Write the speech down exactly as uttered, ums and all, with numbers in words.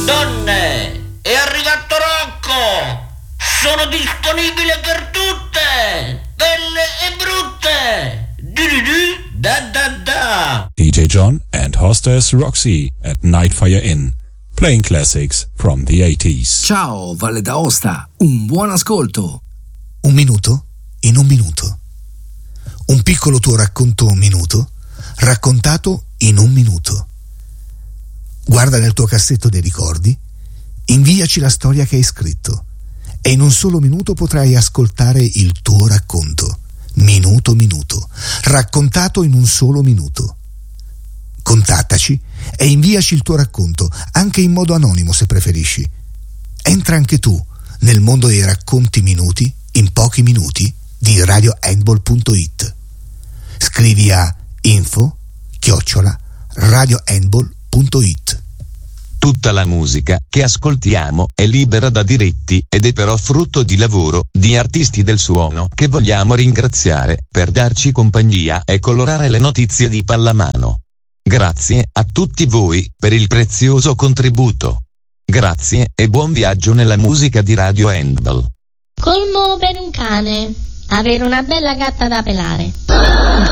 Donne, è arrivato Rocco! Sono disponibile per tutte, belle e brutte. Du-du-du, da da da. D J John and hostess Roxy at Nightfire Inn, playing classics from the eighties. Ciao Valle d'Aosta, un buon ascolto. Un minuto in un minuto. Un piccolo tuo racconto un minuto, raccontato in un minuto. Guarda nel tuo cassetto dei ricordi, inviaci la storia che hai scritto e in un solo minuto potrai ascoltare il tuo racconto, minuto minuto, raccontato in un solo minuto. Contattaci e inviaci il tuo racconto, anche in modo anonimo se preferisci. Entra anche tu nel mondo dei racconti minuti in pochi minuti di radio handball punto it. Scrivi a info chiocciola radio handball punto it. Tutta la musica che ascoltiamo è libera da diritti ed è però frutto di lavoro di artisti del suono che vogliamo ringraziare per darci compagnia e colorare le notizie di pallamano. Grazie a tutti voi per il prezioso contributo. Grazie e buon viaggio nella musica di Radio Handball. Colmo per un cane: avere una bella gatta da pelare.